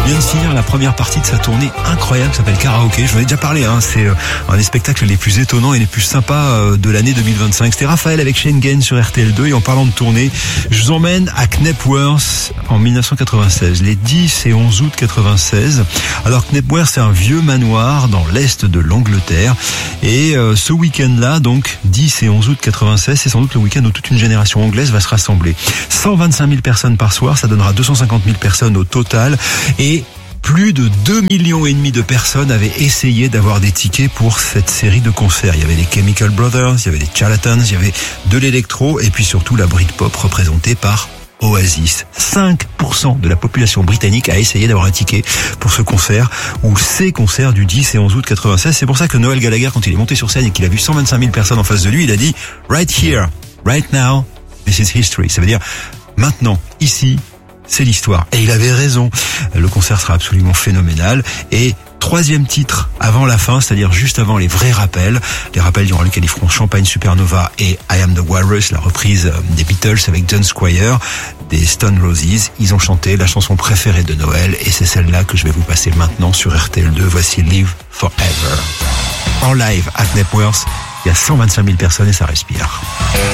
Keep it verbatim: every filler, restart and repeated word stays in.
vient de finir la première partie de sa tournée incroyable qui s'appelle Karaoké. Je vous en ai déjà parlé, hein. C'est un des spectacles les plus étonnants et les plus sympas de l'année deux mille vingt-cinq. C'était Raphaël avec Schengen sur R T L deux. Et en parlant de tournée, je vous emmène à Knepworth en dix-neuf cent quatre-vingt-seize, les dix et onze août quatre-vingt-seize. Alors Knepworth, c'est un vieux manoir dans l'est de l'Angleterre. Et euh, ce week-end-là, donc dix et onze août quatre-vingt-seize, c'est sans doute le week-end où toute une génération anglaise va se rassembler. cent vingt-cinq mille personnes par soir, ça donnera deux cent cinquante mille personnes au total. Et plus de deux millions et demi de personnes avaient essayé d'avoir des tickets pour cette série de concerts. Il y avait les Chemical Brothers, il y avait les Charlatans, il y avait de l'électro et puis surtout la Britpop représentée par Oasis. cinq pour cent de la population britannique a essayé d'avoir un ticket pour ce concert ou ces concerts du dix et onze août quatre-vingt-seize. C'est pour ça que Noel Gallagher, quand il est monté sur scène et qu'il a vu cent vingt-cinq mille personnes en face de lui, il a dit « Right here, right now, this is history ». Ça veut dire maintenant, ici, c'est l'histoire. Et il avait raison. Le concert sera absolument phénoménal. Et troisième titre avant la fin, c'est-à-dire juste avant les vrais rappels. Les rappels durant lesquels ils feront Champagne Supernova et I Am the Walrus, la reprise des Beatles avec John Squire, des Stone Roses. Ils ont chanté la chanson préférée de Noël et c'est celle-là que je vais vous passer maintenant sur R T L deux. Voici Live Forever. En live à Knepworth, il y a cent vingt-cinq mille personnes et ça respire.